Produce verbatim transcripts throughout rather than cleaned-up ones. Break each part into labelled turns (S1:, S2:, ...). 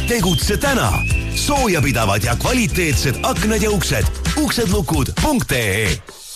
S1: Tegutse täna. Soojapidavad ja kvaliteetsed aknad ja uksed. uksedlukud punkt ee.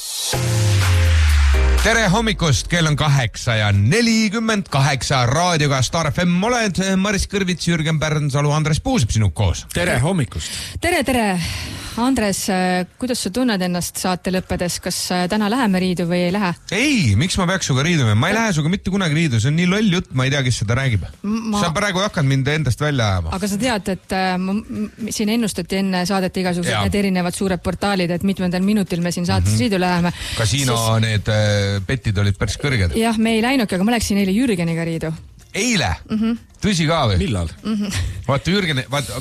S2: Tere hommikust, kell on kaheksa ja nelikümmend kaheksa. Raadioga Star F M oled Maris Kõrvits, Jürgen Pärnsalu, Andres Puusep sinu koos.
S3: Tere hommikust.
S4: Tere, tere. Andres, kuidas sa tunned ennast saate lõppedes? Kas täna läheme riidu või ei lähe?
S2: Ei, miks ma peaks suga riiduma? Ma ei lähe suga mitte kunagi riidu. See on nii loll jutt, ma ei tea, kes seda räägib. Ma... Sa praegu hakkad mind endast välja ajama.
S4: Aga sa tead, et ma, siin ennustati enne saadet igasugused need erinevad suured portaalid, et mitmendal minutil me siin saates mm-hmm. riidu läheme.
S2: Kasiino siis... need petid olid päris kõrged.
S4: Jah, me ei läinudki, aga ma läksin eile Jürgeniga riidu.
S2: Eile?
S4: Mm-hmm.
S2: Tõsi ka või?
S3: Millal?
S4: Mm-hmm.
S2: Vaata, Jürgen, vaata,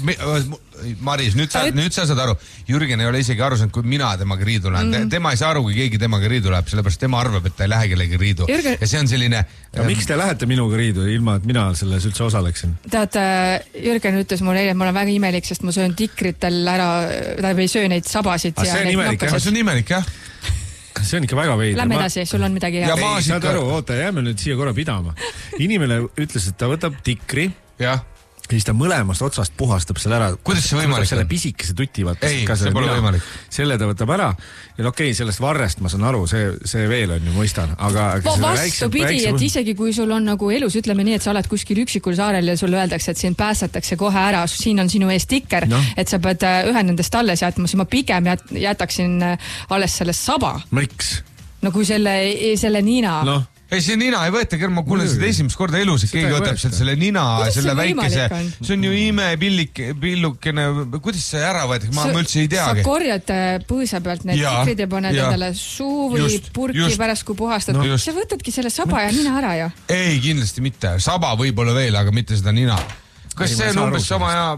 S2: Maris, nüüd sa, nüüd sa saad aru, Jürgen ei ole isegi aru saanud, kui mina temaga riidu lähen. Mm-hmm. Tema ei saa aru, kui keegi temaga riidu läheb, sellepärast tema arvab, et ta ei lähe kellegi riidu. Jürgen... Ja see on selline...
S3: Ja miks te lähete minuga riidu, ilma et mina selles üldse osaleksin?
S4: Tead, Jürgen ütles mulle eile, et ma olen väga imelik, sest ma söön tikritel ära, ta ei söö neid sabasid.
S3: A, see on imelik, jah?
S2: See on imelik, jah?
S3: See on ikka väga veidi.
S4: Lähme edasi, sul on midagi hea.
S3: Ei, saad aru, oota, jääme nüüd siia korra pidama. Inimene ütles, et ta võtab tikri
S2: ja
S3: siis ta mõlemast otsast puhastab selle ära.
S2: Kuidas see võimalik?
S3: Selle pisikese tuti vaata.
S2: Ei, see pole võimalik.
S3: Selle ta võtab ära ja okei, okay, sellest varrest ma saan aru, see, see veel on ju, mõistan. Aga
S4: vastu pidi, et isegi kui sul on nagu elus, ütleme nii, et sa oled kuskil üksikul saarel ja sulle öeldakse, et siin päästetakse kohe ära, siin on sinu ees tikker, no. Et sa pead ühe nendest alles jätma, siis ma pigem jätaksin alles sellest saba.
S3: Miks?
S4: No kui selle, selle nina...
S3: No.
S2: Ei, see nina ei võeta, ker ma kuulen seda esimest korda elus, et keegi võtab sealt selle nina, kuidas selle väikese, see on ju ime pillik, pillukene, kuidas see ära võetakse, ma üldse ei teagi.
S4: Sa korjad põõsa pealt need tikrid ja paned endale suu või just, purki just, pärast, kui puhastad. No. Sa võtadki selle saba ja nina ära ju.
S2: Ei, kindlasti mitte. Saba võib-olla veel, aga mitte seda nina. Kas see on umbes sama ja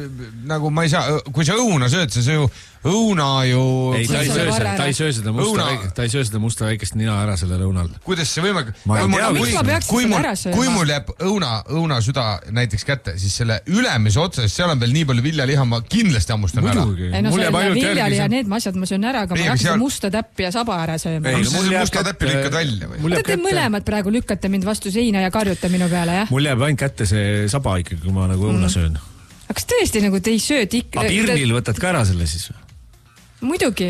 S2: nagu ma ei saa, kui sa õuna sööd, sa söö õuna ju...
S3: Ei, ta ei, söö, ta, ei söö seda musta väikest, ta ei söö seda musta väikest nina ära sellel õunal.
S2: Kuidas see võimalik?
S3: Ma ei tea,
S4: miks ma peaks seda ära sööma?
S2: Kui mul jääb õuna, õuna süda näiteks kätte, siis selle ülemise otsas, seal on veel nii palju viljaliha, ma kindlasti hammustan ära.
S4: Ei no selle viljaliha, need asjad ma söön ära, aga ma jäksin musta täppi ja saba ära sööma.
S2: Ei, mul musta täppi lükkad välja või?
S4: Te mõlemad praegu lükkate mind vastu seina ja karjuta minu peale, jah?
S3: Mul jääb ainult kätte see saba ikkagi, kui ma nagu õuna söön.
S4: Aga kas tõesti nagu te ei söö tikri?
S3: A Pirnil võtad ka ära selle siis?
S4: Muidugi.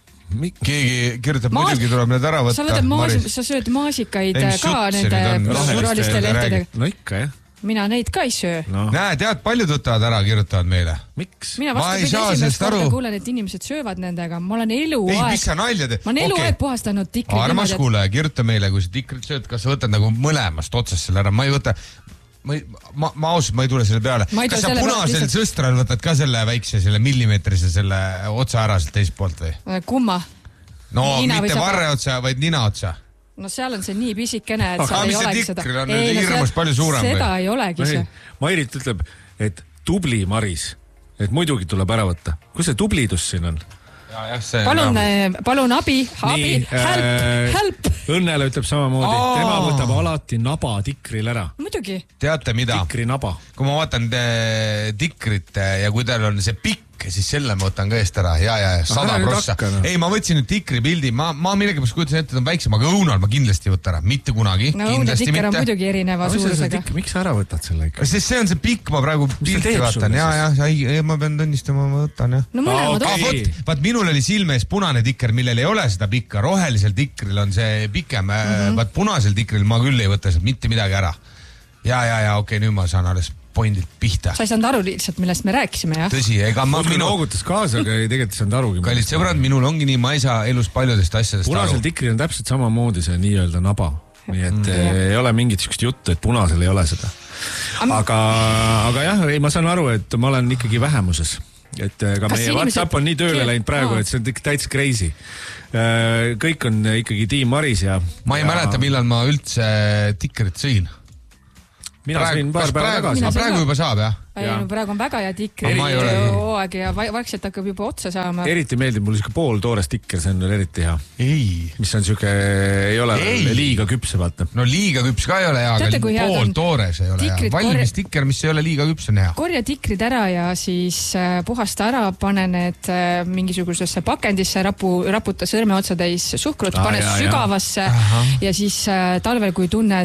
S2: Keegi kirjutab, Maas... muidugi tuleb need ära võtta.
S4: Sa, võtad maasi... sa sööd maasikaid ei, ka nende rooliste lehtedega.
S3: No ikka, jah.
S4: Mina neid ka ei söö.
S2: No. Näe, tead, paljud võtavad ära, kirjutavad meile.
S3: Miks?
S4: Mina vastu pidi esimest korda kuulen, et inimesed söövad nendega. Ma olen eluaeg...
S2: Ei, mis sa nalja teed?
S4: Ma olen eluaeg okay. puhastanud tikri.
S2: Armas kuule, kirjuta meile, kui sa tikrit sööd, kas sa võtad nagu mõlemast otsast selle ära. Ma ei võta... Ma, ma, ma ausalt, ma ei tule selle peale. Kas sa punasel lihtsalt... sõstral võtad ka selle väikse, selle millimeetrise selle otsa ära sealt teist poolt või?
S4: Kumma?
S2: No nina mitte varre otsa, vaid nina otsa.
S4: No seal on see nii pisikene, et
S2: aga mis see tikril on ei, hirmus no, palju suurem?
S4: Seda või? Ei olegi see.
S3: Mairit ütleb, et tubli Maris, et muidugi tuleb ära võtta. Kus see tublidus siin on?
S2: Ja, jah, see
S4: palun, palun abi, abi, help, help.
S3: Õnnele ütleb samamoodi, oh. tema võtab alati naba tikril ära.
S4: Muidugi.
S2: Teate mida?
S3: Tikri naba.
S2: Kui ma vaatan tikrit ja kui tal on see pikk, siis selle ma võtan ka eest ära. Ja, ja, sada prossa. No. Ei, ma võtsin nüüd tikri pildi. Ma, ma millegi pärast kujutasin ette, et on väiksem, aga õunal ma kindlasti võtta ära. Mitte kunagi.
S4: No õuna tikker on muidugi erineva no, suurusega.
S3: Miks sa ära võtad selle ikka?
S2: Sest see on see pikk, ma praegu pilti vaatan. Ja, ja, ja, ma pean tõnnistama, ma võtan. Ja.
S4: No mõlemad
S2: ah, okay. Vaat, vaat minul oli silme ees punane tikker, millel ei ole seda pikka. Rohelisel tikril on see pikem. Mm-hmm. Vaat punasel tikril ma küll ei võta sealt mitte midagi ära. Ja, ja, ja, okei, okay, nüüd ma saan alles poindilt pihta.
S4: Sa ei saanud aru lihtsalt, millest me rääkisime, jah?
S2: Tõsi, ega ma...
S3: Minu noogutas kaasa, aga ei tegelikult ei saanud arugi.
S2: Kallid sõbrad, minul ongi nii, ma ei saa elus paljudest asjadest
S3: punasel aru. Punasel tikril on täpselt samamoodi see nii-öelda naba. Nii et mm. ei ole mingit sükst juttu, et punasel ei ole seda. Aga, aga jah, ei, ma saan aru, et ma olen ikkagi vähemuses. Et ka meie WhatsApp on nii tööle läinud praegu, et see on täitsa crazy. Kõik on ikkagi tiim Maris ja...
S2: Ma ei ja... mäleta, millal ma üldse tikrit sõin.
S3: Mina sõin paar päeva tagasi.
S2: Praegu juba saab, jah?
S4: Ei, no praegu on väga hea tikri hooaeg ja vaikselt hakkab juba otsa saama.
S3: Eriti meeldib mulle siuke pool toores tikker, see on eriti hea.
S2: Ei.
S3: Mis on siuke, ei ole ei. liiga küpse, vaata.
S2: No liiga küps ka ei ole hea, aga pool toores ei ole hea. Valmis tikker, mis ei ole liiga küps, on hea.
S4: Korja tikrid ära ja siis puhasta ära, pane need mingisugusesse pakendisse, rapu, raputa sõrme otsa täis suhkrut, pane ja, sügavasse ja. ja siis talvel, kui tunned